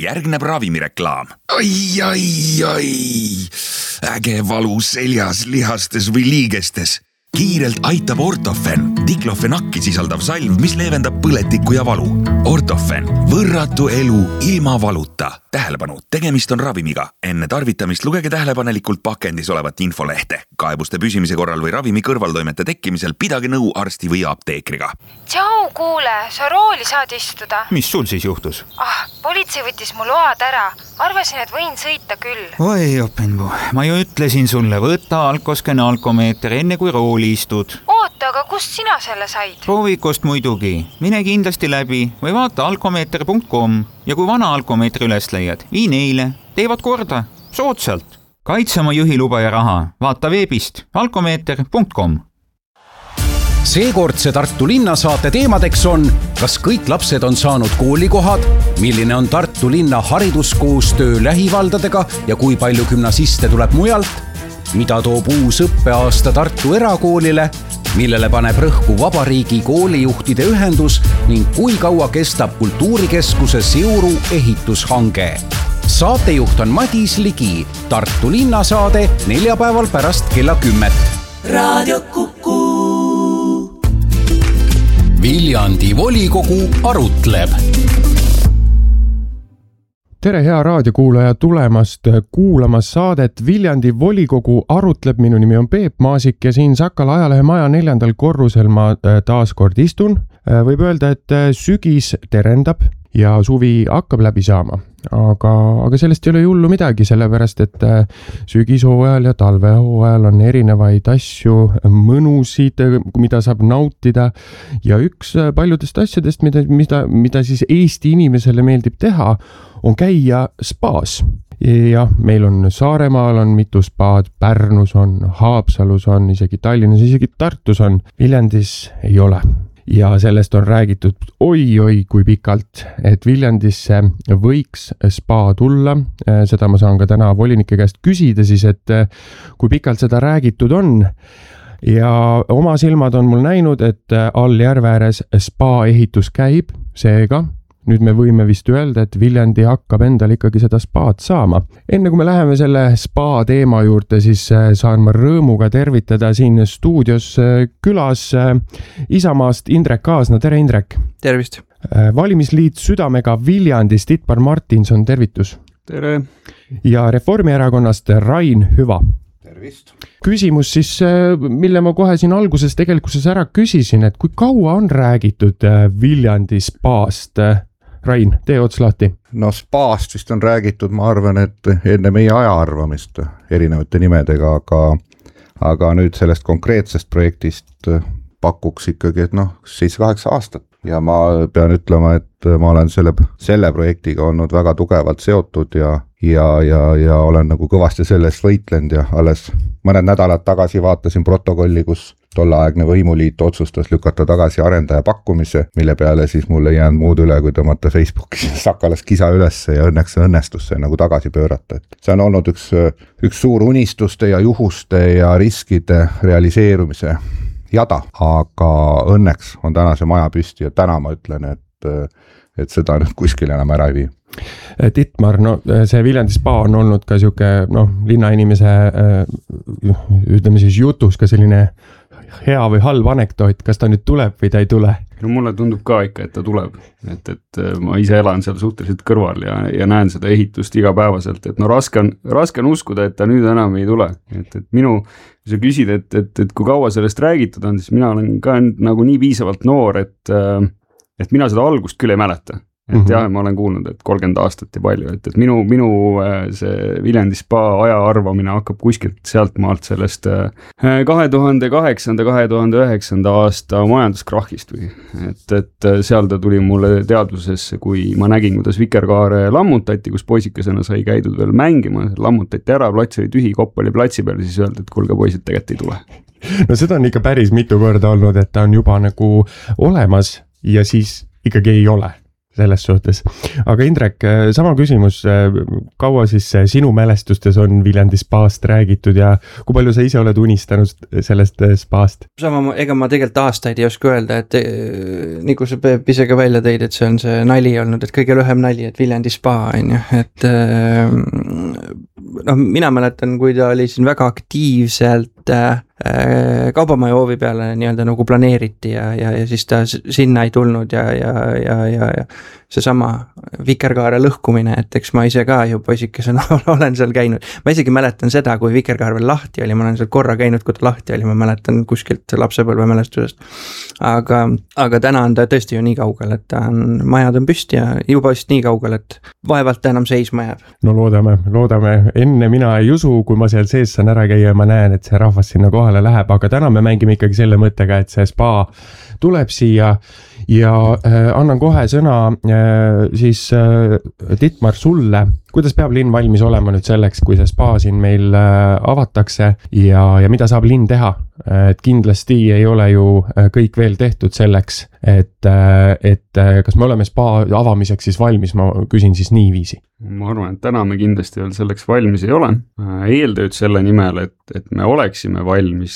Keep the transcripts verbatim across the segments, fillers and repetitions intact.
järgneb ravimireklaam. Ai, ai, ai. Äge valu seljas, lihastes või liigestes. Kiirelt aitab Ortofen, diklofenakki sisaldav salv, mis leevendab põletikku ja valu. Ortofen, võrratu elu ilma valuta. Tähelepanu, tegemist on ravimiga. Enne tarvitamist lugege tähelepanelikult pakendis olevat infolehte. Kaebuste püsimise korral või ravimi kõrvaltoimete tekkimisel pidage nõu arsti või apteekriga. Tšau, kuule, sa rooli saad istuda. Mis sul siis juhtus? Ah, politsei võttis mu load ära. Arvasin, et võin sõita küll. Oi, Openbu, ma ju ütlesin sulle, võta alkoskene alkomeeter enne kui rooli istud. Oota, aga kust sina selle said? Proovikost muidugi. Mine kindlasti läbi või vaata alkomeeter punkt com ja kui vana alkomeetri üles leiad, vii neile. Teevad korda. Soodsalt. Kaitse oma juhiluba ja raha. Vaata veebist alkomeeter punkt com. Seekordse Tartu linnasaate teemadeks on, kas kõik lapsed on saanud koolikohad, milline on Tartu linna hariduskoostöö lähivaldadega ja kui palju gümnasiste tuleb mujalt, mida toob uus õppeaasta Tartu erakoolile, millele paneb rõhku Vabariigi koolijuhtide ühendus ning kui kaua kestab kultuurikeskuse Seuru ehitushange. Saatejuht on Madis Ligi, Tartu linnasaade neljapäeval pärast kella kümmet. Raadio Kuku. Viljandi volikogu arutleb. Tere hea raadiokuulaja tulemast kuulamas saadet Viljandi volikogu arutleb. Minu nimi on Peep Maasik ja siin Sakala ajalehe maja neljandal korrusel ma taas kord istun. Võib öelda, et sügis terendab ja suvi hakkab läbi saama. Aga, aga sellest ei ole hullu midagi, sellepärast, et sügishooajal ja talvehooajal on erinevaid asju, mõnusid, mida saab nautida. Ja üks paljudest asjadest, mida, mida, mida siis Eesti inimesele meeldib teha, on käia spaas. Ja meil on Saaremaal on mitu spaad, Pärnus on, Haapsalus on, isegi Tallinnas, isegi Tartus on, Viljandis ei ole. Ja sellest on räägitud oi-oi kui pikalt, et Viljandisse võiks spa tulla. Seda ma saan ka täna volinike käest küsida siis, et kui pikalt seda räägitud on. Ja oma silmad on mul näinud, et all järve ääres spa ehitus käib, seega nüüd me võime vist öelda, et Viljandi hakkab endal ikkagi seda spaad saama. Enne kui me läheme selle spa teema juurde, siis saan ma rõõmuga tervitada siin stuudios külas Isamaast Indrek Aasna. Tere Indrek! Tervist! Valimisliit Südamega Viljandist Itmar Martinson, tervitus! Tere! Ja Reformierakonnast Rain Hüva. Tervist! Küsimus siis, mille ma kohe siin alguses tegelikkuses ära küsisin, et kui kaua on räägitud Viljandi spaast? Rain, tee ots lahti. No spaast vist on räägitud, ma arvan, et enne meie aja arvamist erinevate nimedega, aga, aga nüüd sellest konkreetsest projektist pakuks ikkagi, et noh, seitse-kaheksa aastat. Ja ma pean ütlema, et ma olen selle, selle projektiga olnud väga tugevalt seotud ja, ja, ja, ja olen nagu kõvasti sellest võitlenud ja alles mõned nädalad tagasi vaatasin protokolli, kus tolleaegne võimuliit otsustas lükata tagasi arendaja pakkumise, mille peale siis mul ei jäänud muud üle, kui tõmmata Facebookis Sakalas kisa ülesse ja õnneks õnnestus see nagu tagasi pöörata. Et see on olnud üks, üks suur unistuste ja juhuste ja riskide realiseerumise jada, aga õnneks on täna see maja püsti ja täna ma ütlen, et, et seda nüüd kuskil enam ära ei vii. Itmar, no see Viljandi spa on olnud ka siuke, noh, linnainimese ütleme siis jutus ka selline hea või halb anekdoot, kas ta nüüd tuleb või ta ei tule? No mulle tundub ka ikka, et ta tuleb, et, et ma ise elan seal suhteliselt kõrval ja, ja näen seda ehitust igapäevaselt, et no raske on, raske on uskuda, et ta nüüd enam ei tule, et, et minu, kui sa küsid, et, et, et kui kaua sellest räägitud on, siis mina olen ka nagu nii piisavalt noor, et, et mina seda algust küll ei mäleta. Et mm-hmm. jah, ma olen kuulnud, et kolmkümmend aastat ja palju, et, et minu, minu see Viljandi spa aja arvamine hakkab kuskilt sealt maalt sellest kahe tuhande kaheksanda kahe tuhande üheksanda aasta majanduskrahhist või, et, et seal ta tuli mulle teadvusesse, kui ma nägin, kuidas Vikerkaare lammutati, kus poisikesena sai käidud veel mängima, lammutati ära, plats oli tühi, kopp oli platsi peal, siis öeldi, et kuulge poisid, tegelikult ei tule. No seda on ikka päris mitu korda olnud, et ta on juba nagu olemas ja siis ikkagi ei ole. selles suhtes. Aga Indrek, sama küsimus, kaua siis sinu mälestustes on Viljandi spaast räägitud ja kui palju sa ise oled unistanud sellest spaast? Sama, ega ma tegelikult aastaid ei oska öelda, et nii kui sa Peep ise ka välja tõid, et see on see nali olnud, et kõige lühem nali, et Viljandi spa on ju, et noh, mina mäletan, kui ta oli siin väga aktiivselt äh, kaubamaja hoovi peale nii-öelda nagu planeeriti ja, ja, ja siis ta sinna ei tulnud ja, ja, ja, ja, ja seesama Vikerkaare lõhkumine, et eks ma ise ka ju poisikesena olen seal käinud. Ma isegi mäletan seda, kui Vikerkaar veel lahti oli, ma olen seal korra käinud, kui ta lahti oli, ma mäletan kuskilt lapsepõlve mälestusest. Aga, aga täna on ta tõesti ju nii kaugel, et ta on, majad on püsti ja juba just nii kaugel, et vaevalt ta enam seisma jääb. No loodame, loodame. Enne mina ei usu, kui ma seal sees saan ära käia ja ma näen, et see rahvas sinna kohale läheb, aga täna me mängime ikkagi selle mõttega, et see spa tuleb siia ja äh, annan kohe sõna äh, siis äh, Dietmar sulle. Kuidas peab linn valmis olema nüüd selleks, kui see spa siin meil äh, avatakse ja, ja mida saab linn teha? Et kindlasti ei ole ju kõik veel tehtud selleks, et, et kas me oleme spa avamiseks siis valmis, ma küsin siis niiviisi. Ma arvan, et täna me kindlasti veel selleks valmis ei ole. Eeltööd selle nimel, et, et me oleksime valmis,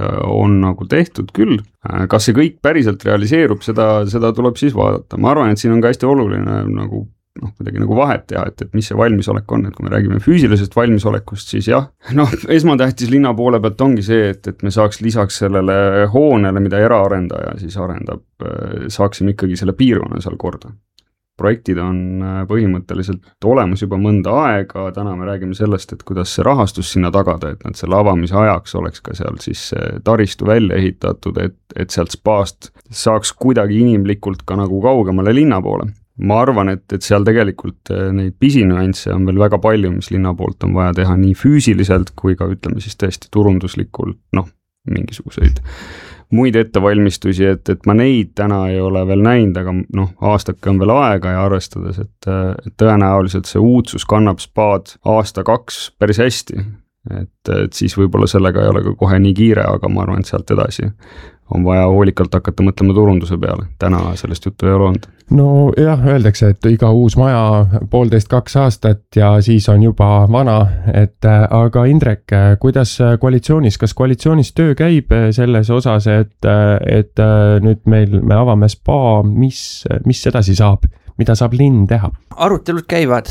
on nagu tehtud küll. Kas see kõik päriselt realiseerub, seda, seda tuleb siis vaadata. Ma arvan, et siin on ka hästi oluline nagu noh, kuidagi nagu vahet teha, et, et mis see valmisolek on, et kui me räägime füüsilisest valmisolekust, siis jah, noh, esmatähtis linna poole pealt ongi see, et, et me saaks lisaks sellele hoonele, mida eraarendaja siis arendab, saaksime ikkagi selle piirkonna seal korda. Projektid on põhimõtteliselt olemas juba mõnda aega, täna me räägime sellest, et kuidas see rahastus sinna tagada, et nad selle avamise ajaks oleks ka seal siis taristu välja ehitatud, et, et sealt spaast saaks kuidagi inimlikult ka nagu kaugemale linna poole. Ma arvan, et, et seal tegelikult neid pisinüansse on veel väga palju, mis linna poolt on vaja teha nii füüsiliselt kui ka ütleme siis tõesti turunduslikult, noh, mingisuguseid muid ettevalmistusi, et, et ma neid täna ei ole veel näinud, aga noh, aastake on veel aega ja arvestades, et, et tõenäoliselt see uudsus kannab spaad aasta kaks päris hästi, et, et siis võib-olla sellega ei ole ka kohe nii kiire, aga ma arvan, et sealt edasi on vaja hoolikalt hakata mõtlema turunduse peale. Täna sellest juttu ei ole olnud. No jah, öeldakse, et iga uus maja poolteist kaks aastat ja siis on juba vana, et aga Indrek, kuidas koalitsioonis, kas koalitsioonis töö käib selles osas, et, et nüüd meil, me avame spa, mis, mis edasi saab? Mida saab linn teha? Arutelud käivad,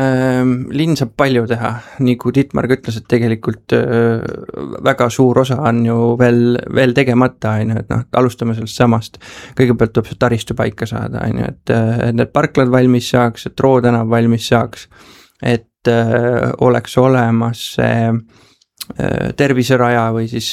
linn saab palju teha, nii kui Dietmar ütles, et tegelikult väga suur osa on ju veel, veel tegemata, et noh, alustame sellest samast, kõigepealt tuleb see taristu paika saada, et, et need parklad valmis saaks, et Roo tänav valmis saaks, et oleks olemas see terviseraja või siis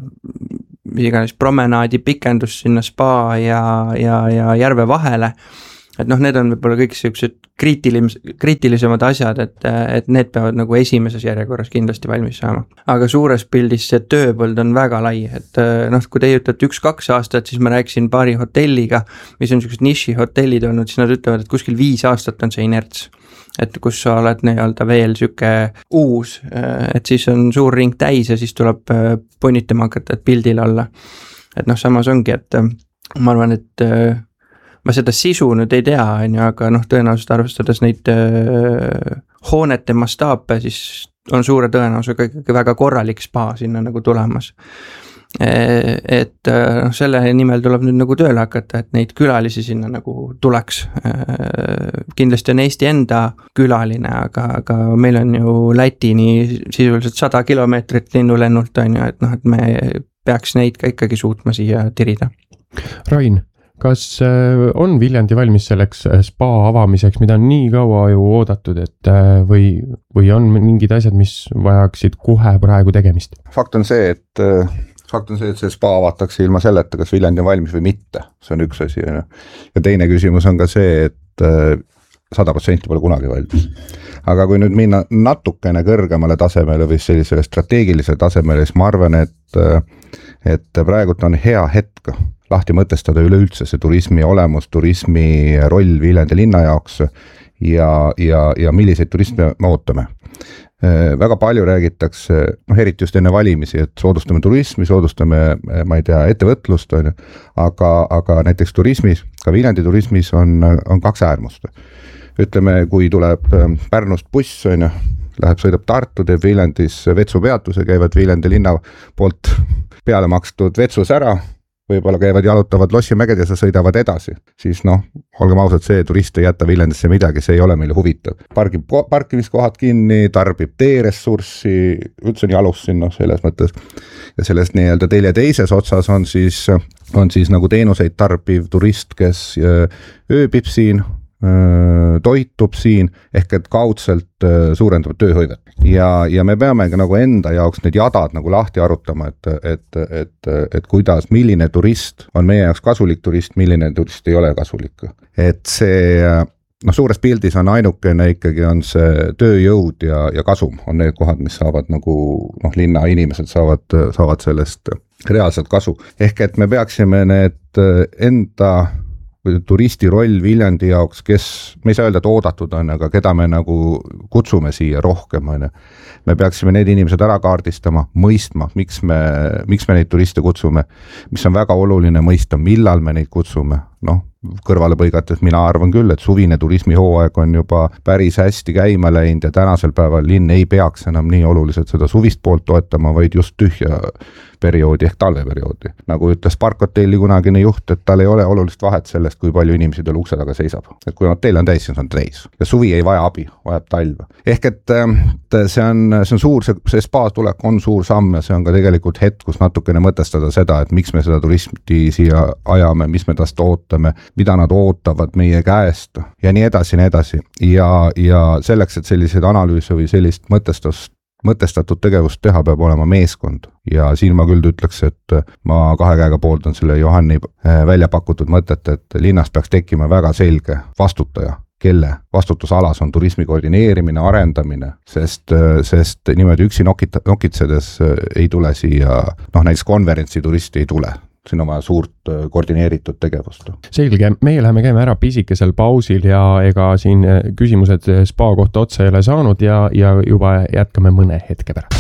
iganes promenaadi pikendus sinna spa ja, ja, ja järve vahele. Et noh, need on võib-olla kõik sellised kriitilis, kriitilisemad asjad, et, et need peavad nagu esimeses järjekorras kindlasti valmis saama. Aga suures pildis see tööpõld on väga lai, et noh, kui te ütlete üks-kaks aastat, siis ma rääkisin paari hotelliga, mis on sellised niši hotellid olnud, siis nad ütlevad, et kuskil viis aastat on see inerts. Et kus sa oled nii-öelda veel süke uus, et siis on suur ring täis ja siis tuleb ponitama hakata, et pildil olla. Et noh, samas ongi, et ma arvan, et ma seda sisu nüüd ei tea, aga noh, tõenäoliselt arvestades neid äh, hoonete mastaape, siis on suure tõenäosusega ikkagi väga korralik spa sinna nagu tulemas. E, et noh, selle nimel tuleb nüüd nagu tööle hakata, et neid külalisi sinna nagu tuleks. E, kindlasti on Eesti enda külaline, aga, aga meil on ju Lätini sisuliselt sada kilomeetrit linnulennult, on ju, et noh, et me peaks neid ka ikkagi suutma siia tirida. Rain, kas on Viljandi valmis selleks spa avamiseks, mida on nii kaua ju oodatud, et või, või on mingid asjad, mis vajaksid kohe praegu tegemist? Fakt on see, et, fakt on see, et see spa avatakse ilma selleta, kas Viljandi on valmis või mitte. See on üks asi. Ja teine küsimus on ka see, et sada protsenti pole kunagi valmis. Aga kui nüüd minna natukene kõrgemale tasemele või sellisele strateegilisele tasemele, siis ma arvan, et, et praegult on hea hetk lahti mõtestada üleüldse see turismi olemus, turismi roll Viljandi linna jaoks ja, ja, ja milliseid turisme me ootame. väga palju räägitakse, noh eriti just enne valimisi, et soodustame turismi, soodustame, ma ei tea, ettevõtlust, on ju, aga, aga näiteks turismis, ka Viljandi turismis on, on kaks äärmust. Ütleme, kui tuleb Pärnust buss, on ju, läheb, sõidab Tartu, teeb Viljandis vetsupeatuse, käivad Viljandi linna poolt peale makstud vetsus ära, võib-olla käivad, jalutavad Lossimägedes ja sõidavad edasi, siis noh, olgem ausad, see turist ei jätta Viljandisse midagi, see ei ole meile huvitav. Pargib parkimiskohad kinni, tarbib teeressurssi, üldse nii alus sinna selles mõttes. Ja selles nii-öelda teile teises otsas on siis, on siis nagu teenuseid tarbiv turist, kes ööbib siin, toitub siin, ehk et kaudselt suurendab tööhõivet. Ja, ja me peame nagu enda jaoks need jadad nagu lahti arutama, et, et, et, et kuidas, milline turist on meie jaoks kasulik turist, milline turist ei ole kasulik. Et see, noh suures pildis on ainukene ikkagi on see tööjõud ja, ja kasum on need kohad, mis saavad nagu, noh linna inimesed saavad, saavad sellest reaalselt kasu. Ehk et me peaksime need enda turisti roll Viljandi jaoks, kes, me ei saa öelda, et oodatud on, aga keda me nagu kutsume siia rohkem, on. Me peaksime need inimesed ära kaardistama, mõistma, miks me, miks me neid turiste kutsume, mis on väga oluline mõista, millal me neid kutsume, noh, kõrvale põigates mina arvan küll, et suvine turismihooaeg on juba päris hästi käima läinud ja tänasel päeval linn ei peaks enam nii oluliselt seda suvist poolt toetama, vaid just tühja perioodi ehk talveperioodi. Nagu ütles Parkhotelli kunagine juht, et tal ei ole olulist vahet sellest, kui palju inimesi tal ukse taga seisab. Et kui hotell on täis, siis on täis. Ja suvi ei vaja abi, vajab talve. Ehk et see on, see on suur, see, see spa tulek on suur samm ja see on ka tegelikult hetk, kus natukene mõtestada seda, et miks me seda turismi siia ajame, mis me tast ootame, mida nad ootavad meie käest ja nii edasi, nii edasi. Ja, ja selleks, et selliseid analüüse või sellist mõtestust mõtestatud tegevust teha peab olema meeskond ja siin ma küll ütleks, et ma kahe käega pooldan selle Johanni välja pakutud mõtet, et linnas peaks tekkima väga selge vastutaja, kelle vastutusalas on turismi koordineerimine, arendamine, sest, sest niimoodi üksi nokita, nokitsedes ei tule siia, noh näiteks konverentsi turisti ei tule. Siin on vaja suurt koordineeritud tegevust. Selge, meie läheme käime ära pisikesel pausil ja ega siin küsimused spa kohta otsa ei ole saanud ja, ja juba jätkame mõne hetke pärast.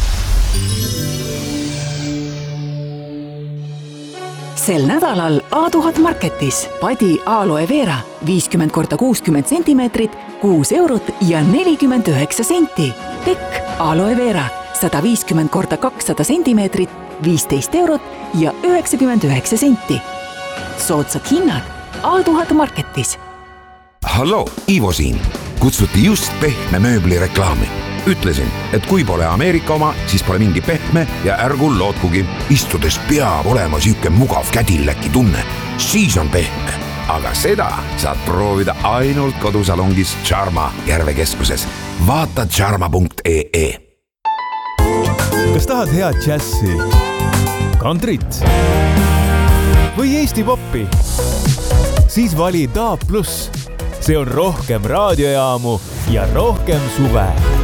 Sel nädalal A tuhat Marketis padi aloe vera viiskümmend korda kuuskümmend sentimeetrit, kuus eurot ja nelikümmend üheksa senti. Tekk aloe vera sada viiskümmend korda kakssada sentimeetrit, viisteist eurot ja üheksakümmend üheksa senti. Soodsad hinnad A tuhat Marketis. Hallo, Ivo siin. Kutsuti just pehme mööbli reklaami. Ütlesin, et kui pole Ameerika oma, siis pole mingi pehme ja ärgu lootkugi. Istudes peab olema süüke mugav kädilläki tunne. Siis on pehme. Aga seda saad proovida ainult kodusalongis Charma Järvekeskuses. Vaata charma punkt ee. Kas tahad head džässi, kantrit või Eesti poppi? Siis vali Daab Plus. See on rohkem raadiojaamu ja rohkem suve.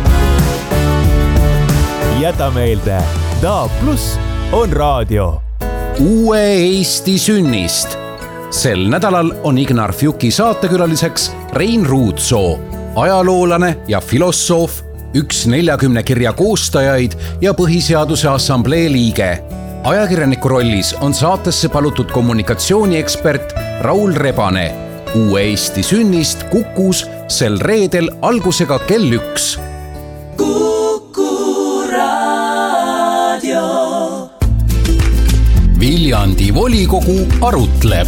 Jäta meelde, Daab Plus on raadio. Uue Eesti sünnist. Sel nädalal on Ignar Fjuki saatekülaliseks Rein Ruutsoo, ajaloolane ja filosoof, üks neljakümne kirja koostajaid ja Põhiseaduse Assamblee liige. Ajakirjaniku rollis on saatesse palutud kommunikatsiooniekspert Raul Rebane. Uue Eesti sünnist Kukus sel reedel algusega kell üks. Kuku raadio. Viljandi volikogu arutleb.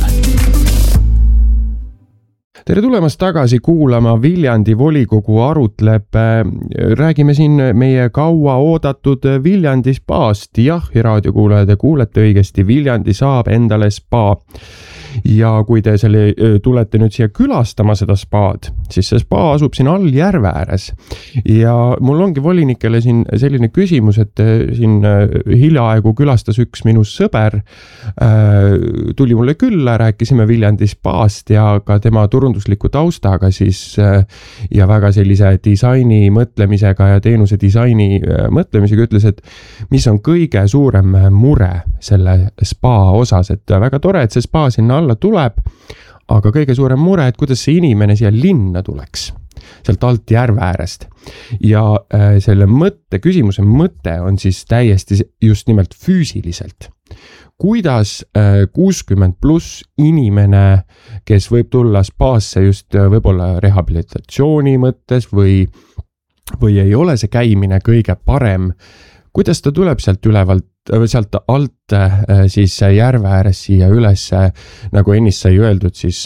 Tere tulemast tagasi kuulama Viljandi volikogu arutleb. Räägime siin meie kaua oodatud Viljandi spaast. Jah, raadiokuulajad, kuulete õigesti, Viljandi saab endale spa. Ja kui te selle, tulete nüüd siia külastama seda spaad, siis see spa asub siin all järve ääres. Ja mul ongi volinikele siin selline küsimus, et siin hiljaaegu külastas üks minu sõber, tuli mulle külla, rääkisime Viljandi spaast ja ka tema turundusliku taustaga siis ja väga sellise disaini mõtlemisega ja teenuse disaini mõtlemisega ütles, et mis on kõige suurem mure selle spa osas, et väga tore, et see spa sinna alla tuleb, aga kõige suurem mure, et kuidas see inimene siia linna tuleks. sealt alt järve äärest. Ja äh, selle mõtte, küsimuse mõte on siis täiesti just nimelt füüsiliselt. Kuidas äh, kuuskümmend pluss inimene, kes võib tulla spaasse just äh, võib-olla rehabilitatsiooni mõttes või, või ei ole see käimine kõige parem, kuidas ta tuleb sealt ülevalt, sealt alt siis järve ääres siia üles, nagu ennist sai öeldud, siis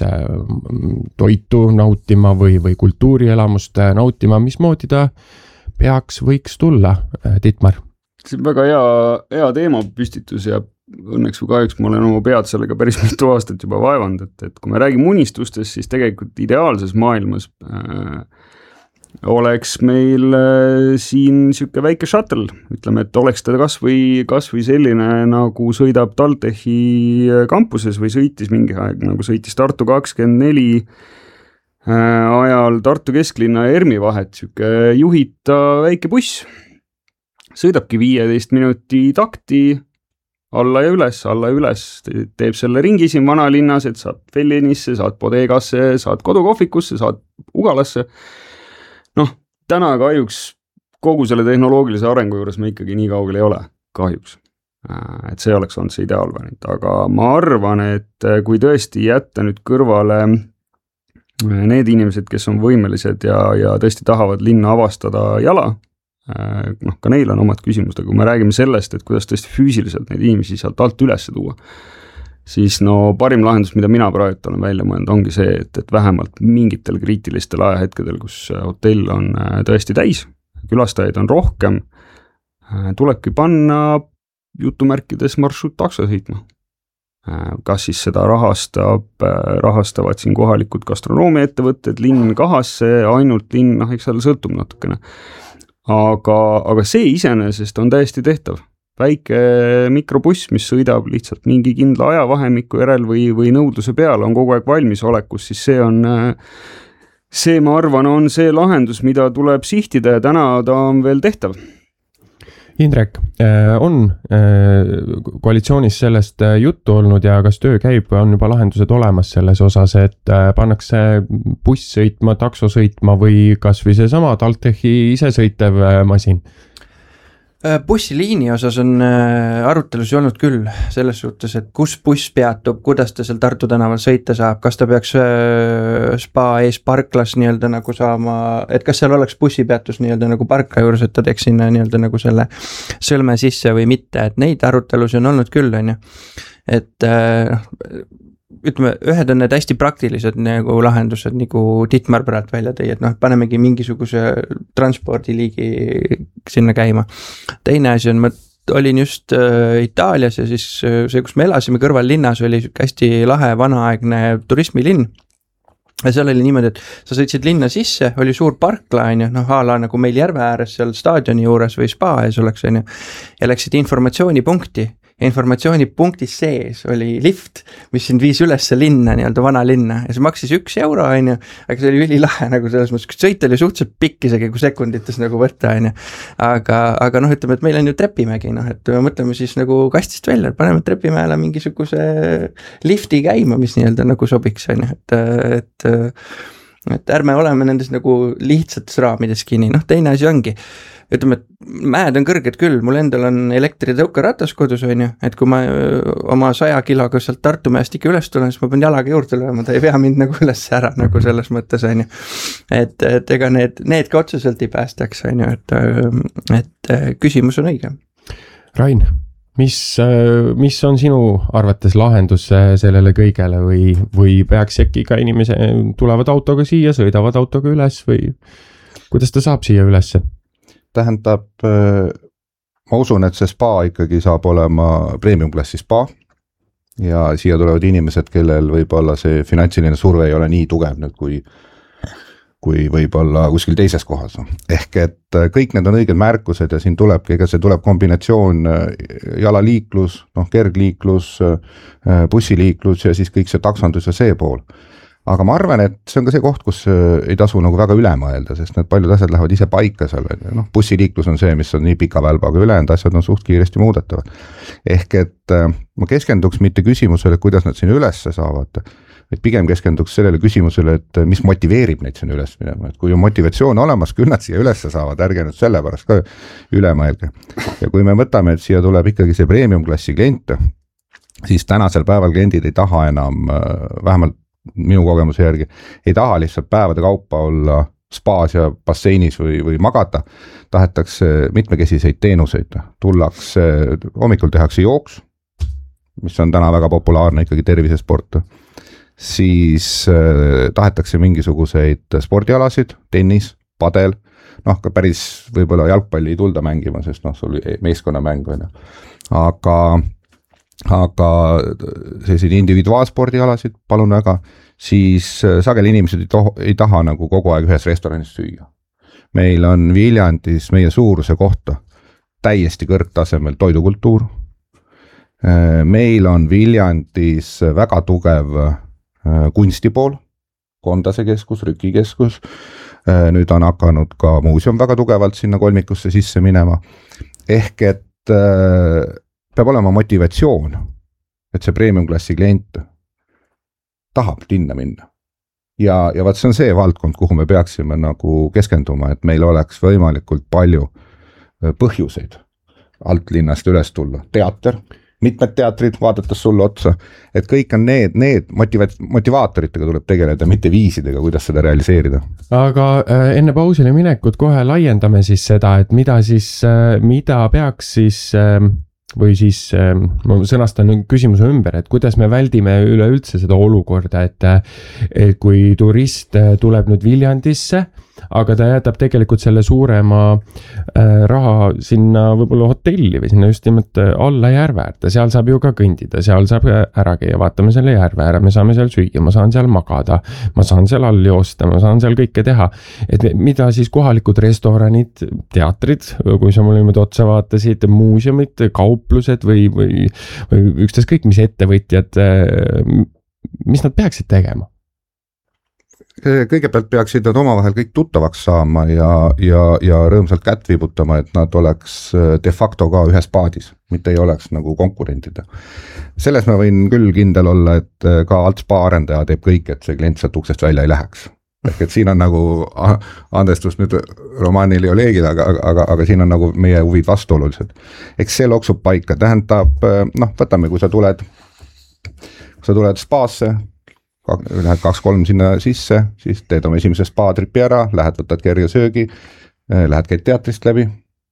toitu nautima või, või kultuurielamust nautima, mismoodi ta peaks, võiks tulla, Dietmar? See on väga hea, hea teema püstitus ja õnneks või kahjuks ma olen oma pead sellega päris mitu aastat juba vaevanud, et, et kui me räägime unistustest, siis tegelikult ideaalses maailmas äh, oleks meil äh, siin siuke väike shuttle, ütleme, et oleks ta kas või, kas või selline, nagu sõidab TalTechi kampuses või sõitis mingi aeg, nagu sõitis Tartu kakskümmend neli äh, ajal Tartu kesklinna ja ERMi vahet, siuke juhita väike buss, sõidabki viieteist minuti takti alla ja üles, alla ja üles, teeb selle ringi siin vanalinnas, et saad Fellinisse, saad Bodegasse, saad kodukohvikusse, saad Ugalasse. Noh, täna kahjuks kogu selle tehnoloogilise arengu juures me ikkagi nii kaugel ei ole, kahjuks. Et see oleks olnud see ideaalvariant, aga ma arvan, et kui tõesti jätta nüüd kõrvale need inimesed, kes on võimelised ja, ja tõesti tahavad linna avastada jala, noh, ka neil on omad küsimused, aga kui me räägime sellest, et kuidas tõesti füüsiliselt neid inimesi sealt alt üles tuua, siis no parim lahendus, mida mina praegu olen välja mõelnud, ongi see, et, et vähemalt mingitel kriitilistel ajahetkedel, kus hotell on tõesti täis, külastajaid on rohkem, tulebki panna jutumärkides marsruut takso sõitma. Kas siis seda rahastab, rahastavad siin kohalikud gastronoomiaettevõtted, linn kahasse, ainult linn, noh, eks seal sõltub natukene. Aga, aga see iseenesest on täiesti tehtav. Väike mikrobuss, mis sõidab lihtsalt mingi kindla ajavahemiku järel või, või nõudluse peale, on kogu aeg valmis olekus, siis see on, see ma arvan, on see lahendus, mida tuleb sihtida ja täna ta on veel tehtav. Indrek, on koalitsioonis sellest juttu olnud ja kas töö käib, on juba lahendused olemas selles osas, et pannakse buss sõitma, takso sõitma või kas või see sama TalTechi isesõitev masin? Bussiliini osas on arutelusi olnud küll selles suhtes, et kus buss peatub, kuidas ta seal Tartu tänaval sõita saab, kas ta peaks spa ees parklas nii-öelda nagu saama, et kas seal oleks bussipeatus nii-öelda nagu parkla juures, et ta teeks sinna nii-öelda nagu selle sõlme sisse või mitte, et neid arutelusi on olnud küll, on ju. Et ütleme, ühed on need hästi praktilised nagu lahendused, nagu Dietmar praegu välja tõi, et noh, panemegi mingisuguse transpordiliigi sinna käima. Teine asi on, ma olin just äh, Itaalias ja siis äh, see, kus me elasime kõrval linnas, oli hästi lahe vanaaegne turismilinn. Ja seal oli niimoodi, et sa sõitsid linna sisse, oli suur parkla, on ju, noh, ala nagu meil järve ääres seal staadioni juures või spa ees oleks, on ju, ja läksid informatsioonipunkti. Informatsioonipunktis sees oli lift, mis sind viis ülesse linna, nii-öelda vana linna ja see maksis üks euro, on ju, aga see oli ülilahe nagu selles mõttes, kus sõit oli suhteliselt pikk isegi, kui sekundites nagu võtta, on ju. Aga, aga noh, ütleme, et meil on ju trepimägi, noh, et mõtleme siis nagu kastist välja, paneme trepimäele mingisuguse lifti käima, mis nii-öelda nagu sobiks, on ju, et, et, et ärme oleme nendes nagu lihtsates raamides kinni, noh, teine asi ongi, ütleme, et mäed on kõrged küll, mul endal on elektritõukeratas kodus, on ju, et kui ma oma saja kiloga sealt Tartu mäest ikka üles tulen, siis ma pean jalaga juurde lööma, ta ei pea mind nagu üles ära nagu selles mõttes, on ju. Et, et ega need, need ka otseselt ei päästaks, on ju, et, et küsimus on õige. Rain, mis, mis on sinu arvates lahendus sellele kõigele või, või peaks äkki ka inimese tulevad autoga siia, sõidavad autoga üles või kuidas ta saab siia ülesse? Tähendab, ma usun, et see spa ikkagi saab olema premium-klassi spa ja siia tulevad inimesed, kellel võib-olla see finantsiline surve ei ole nii tugev nüüd, kui, kui võib-olla kuskil teises kohas. Ehk et kõik need on õiged märkused ja siin tulebki, ega see tuleb kombinatsioon jalaliiklus, noh, kergliiklus, bussiliiklus ja siis kõik see taksandus ja see pool. Aga ma arvan, et see on ka see koht, kus ei tasu nagu väga üle mõelda, sest need paljud asjad lähevad ise paika seal. No, bussiliiklus on see, mis on nii pika välbaga, ülejäänud asjad on suht kiiresti muudetavad. Ehk et ma keskenduks mitte küsimusele, kuidas nad siin ülesse saavad, et pigem keskenduks sellele küsimusele, et mis motiveerib neid sinna üles minema, et kui on motivatsioon olemas, küll nad siia üles saavad, ärge nüüd selle pärast ka üle mõelge. Ja kui me võtame, et siia tuleb ikkagi see premium klassi klient, siis tänasel päeval kliendid ei taha enam, vähemalt minu kogemuse järgi, ei taha lihtsalt päevade kaupa olla spaas ja basseinis või, või magata, tahetakse mitmekesiseid teenuseid, tullakse, hommikul tehakse jooks, mis on täna väga populaarne ikkagi tervisesport, siis äh, tahetakse mingisuguseid spordialasid, tennis, padel, noh, ka päris võib-olla jalgpalli ei tulda mängima, sest noh, sul meeskonnamäng on, aga, aga selliseid individuaalspordialasid, palun väga, siis sageli inimesed ei, toh, ei taha nagu kogu aeg ühes restoranis süüa. Meil on Viljandis meie suuruse kohta täiesti kõrgtasemel toidukultuur. Meil on Viljandis väga tugev kunstipool, Kondase keskus, Rükikeskus, nüüd on hakanud ka muuseum väga tugevalt sinna kolmikusse sisse minema, ehk et peab olema motivatsioon, et see premium klassi klient tahab linna minna. Ja, ja vaat see on see valdkond, kuhu me peaksime nagu keskenduma, et meil oleks võimalikult palju põhjuseid alt linnast üles tulla. Teater, mitmed teatrid, vaadates sulle otsa, et kõik on need, need motiva- motivaatoritega tuleb tegeleda, mitte viisidega, kuidas seda realiseerida. Aga enne pausile minekut kohe laiendame siis seda, et mida siis, mida peaks siis, või siis ma sõnastan küsimuse ümber, et kuidas me väldime üleüldse seda olukorda, et, et kui turist tuleb nüüd Viljandisse, aga ta jätab tegelikult selle suurema äh, raha sinna võib-olla hotelli või sinna just nimelt alla järve äärde, seal saab ju ka kõndida, seal saab ära käia, vaatame selle järve ära, me saame seal süüa, ma saan seal magada, ma saan seal all joosta, ma saan seal kõike teha, et mida siis kohalikud restoranid, teatrid, kui sa mulle niimoodi otsa vaatasid, muuseumid, kauplused või, või, või üksteis kõik, mis ettevõtjad, mis nad peaksid tegema? Kõigepealt peaksid nad omavahel kõik tuttavaks saama ja, ja, ja rõõmsalt kätt viibutama, et nad oleks de facto ka ühes paadis, mitte ei oleks nagu konkurentida. Selles ma võin küll kindel olla, et ka alt spa arendaja teeb kõik, et see klient sealt uksest välja ei läheks. Ehk et siin on nagu, andestus nüüd romaanil ei oleegi, aga, aga, aga siin on nagu meie huvid vastuolulised. Eks see loksub paika, tähendab, noh, võtame, kui sa tuled, kui sa tuled spaasse, lähed kaks-kolm sinna sisse, siis teed oma esimese spa-tripi ära, lähed võtad kerge söögi, lähed käid teatrist läbi.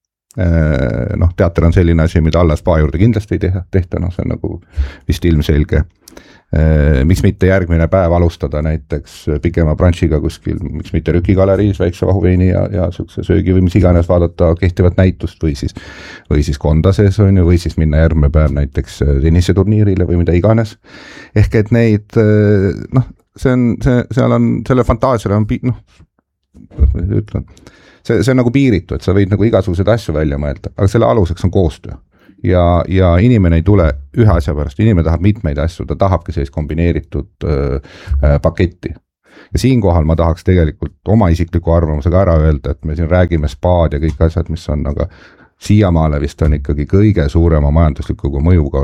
Noh, teater on selline asi, mida alla spa juurde kindlasti ei teha, tehta, noh, see on nagu vist ilmselge. Miks mitte järgmine päev alustada näiteks pikema branchiga kuskil, miks mitte Rükigaleriis väikse vahuveini ja, ja sükse söögi või mis iganes vaadata kehtivat näitust või siis, või siis Kondases on ju, või siis minna järgmine päev näiteks tenniseturniirile või mida iganes. Ehk et neid, noh, see on, see, seal on, selle fantaasiale on, noh, ütlen, see, see on nagu piiritu, et sa võid nagu igasuguseid asju välja mõelda, aga selle aluseks on koostöö. Ja, ja inimene ei tule ühe asja pärast, inimene tahab mitmeid asju, ta tahabki sellist kombineeritud öö, paketti. Ja siinkohal ma tahaks tegelikult oma isikliku arvamusega ära öelda, et me siin räägime spaad ja kõik asjad, mis on, aga siiamaale vist on ikkagi kõige suurema majandusliku mõjuga